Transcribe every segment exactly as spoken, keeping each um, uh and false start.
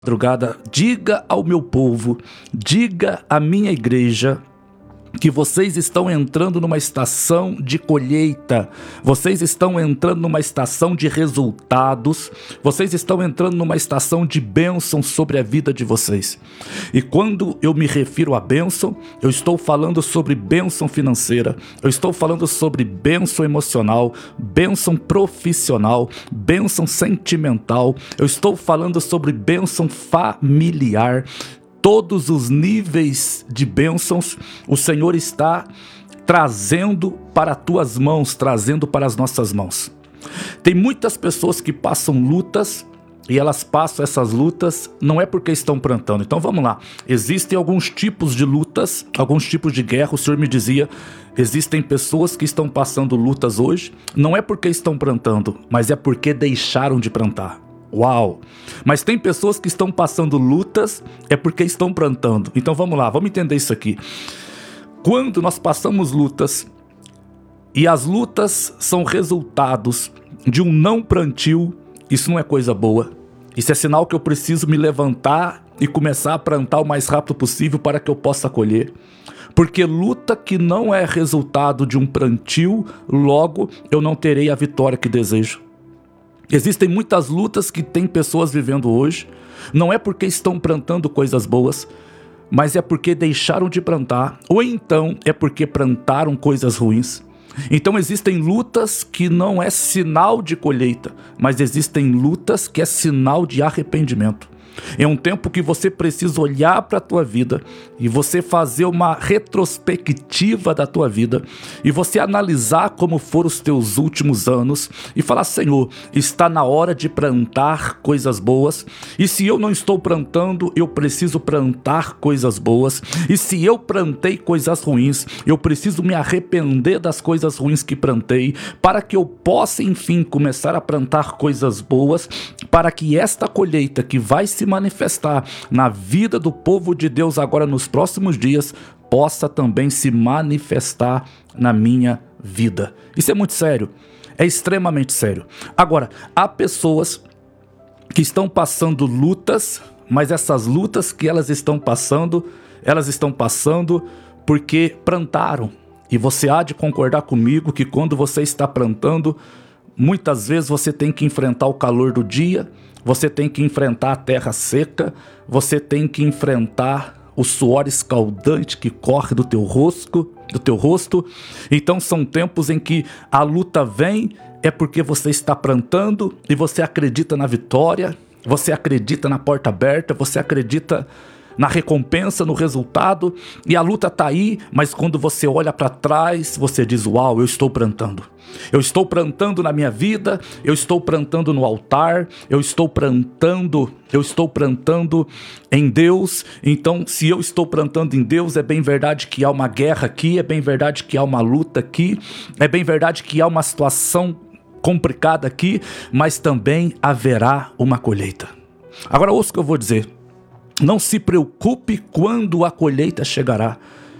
Madrugada, diga ao meu povo, diga à minha igreja que vocês estão entrando numa estação de colheita, vocês estão entrando numa estação de resultados, vocês estão entrando numa estação de bênção sobre a vida de vocês. E quando eu me refiro a bênção, eu estou falando sobre bênção financeira, eu estou falando sobre bênção emocional, bênção profissional, bênção sentimental, eu estou falando sobre bênção familiar. Todos os níveis de bênçãos o Senhor está trazendo para as tuas mãos, trazendo para as nossas mãos. Tem muitas pessoas que passam lutas e elas passam essas lutas não é porque estão plantando. Então vamos lá, existem alguns tipos de lutas, alguns tipos de guerra. O Senhor me dizia, existem pessoas que estão passando lutas hoje, não é porque estão plantando, mas é porque deixaram de plantar. Uau! Mas tem pessoas que estão passando lutas, é porque estão plantando. Então vamos lá, vamos entender isso aqui. Quando nós passamos lutas, e as lutas são resultados de um não plantio, isso não é coisa boa. Isso é sinal que eu preciso me levantar e começar a plantar o mais rápido possível para que eu possa colher. Porque luta que não é resultado de um plantio, logo eu não terei a vitória que desejo. Existem muitas lutas que tem pessoas vivendo hoje, não é porque estão plantando coisas boas, mas é porque deixaram de plantar, ou então é porque plantaram coisas ruins. Então existem lutas que não é sinal de colheita, mas existem lutas que é sinal de arrependimento. É um tempo que você precisa olhar para a tua vida e você fazer uma retrospectiva da tua vida e você analisar como foram os teus últimos anos e falar: Senhor, está na hora de plantar coisas boas, e se eu não estou plantando, eu preciso plantar coisas boas, e se eu plantei coisas ruins, eu preciso me arrepender das coisas ruins que plantei, para que eu possa enfim começar a plantar coisas boas, para que esta colheita que vai se manifestar na vida do povo de Deus agora nos próximos dias, possa também se manifestar na minha vida. Isso é muito sério, é extremamente sério. Agora, há pessoas que estão passando lutas, mas essas lutas que elas estão passando, elas estão passando porque plantaram. E você há de concordar comigo que quando você está plantando, muitas vezes você tem que enfrentar o calor do dia, você tem que enfrentar a terra seca, você tem que enfrentar o suor escaldante que corre do teu rosto, do teu rosto. Então são tempos em que a luta vem, é porque você está plantando e você acredita na vitória, você acredita na porta aberta, você acredita na recompensa, no resultado, e a luta está aí, mas quando você olha para trás, você diz: uau, eu estou plantando. Eu estou plantando na minha vida, eu estou plantando no altar, eu estou plantando, eu estou plantando em Deus. Então, se eu estou plantando em Deus, é bem verdade que há uma guerra aqui, é bem verdade que há uma luta aqui, é bem verdade que há uma situação complicada aqui, mas também haverá uma colheita. Agora ouça o que eu vou dizer. Não se preocupe quando a colheita chegará,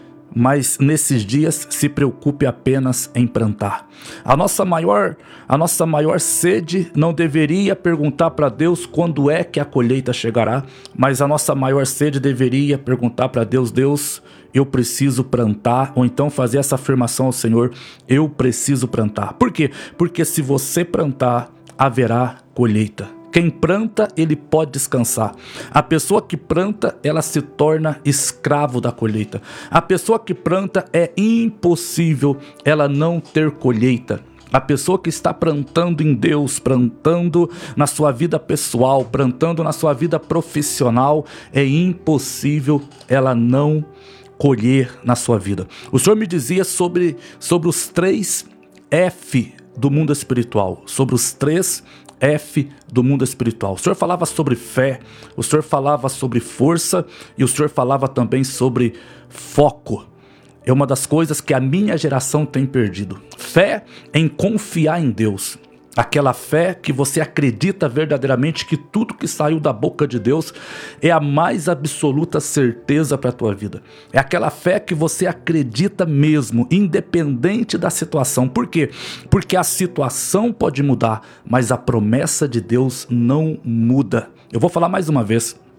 mas nesses dias se preocupe apenas em plantar. A nossa maior, a nossa maior sede não deveria perguntar para Deus quando é que a colheita chegará, mas a nossa maior sede deveria perguntar para Deus: Deus, eu preciso plantar, ou então fazer essa afirmação ao Senhor: eu preciso plantar. Por quê? Porque se você plantar, haverá colheita. Quem planta, ele pode descansar. A pessoa que planta, ela se torna escravo da colheita. A pessoa que planta, é impossível ela não ter colheita. A pessoa que está plantando em Deus, plantando na sua vida pessoal, plantando na sua vida profissional, é impossível ela não colher na sua vida. O Senhor me dizia sobre, sobre os três F do mundo espiritual, sobre os três F do mundo espiritual. O Senhor falava sobre fé, o Senhor falava sobre força e o Senhor falava também sobre foco. É uma das coisas que a minha geração tem perdido. Fé em confiar em Deus. Aquela fé que você acredita verdadeiramente que tudo que saiu da boca de Deus é a mais absoluta certeza para a tua vida. É aquela fé que você acredita mesmo, independente da situação. Por quê? Porque a situação pode mudar, mas a promessa de Deus não muda. Eu vou falar mais uma vez.